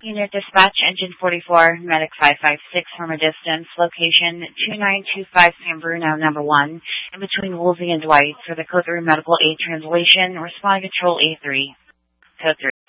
Unit Dispatch, Engine 44, Medic 556 from a distance, location 2925 San Bruno, number 1, in between Woolsey and Dwight, for the Code 3 Medical Aid Translation, responding Control A3. Code 3.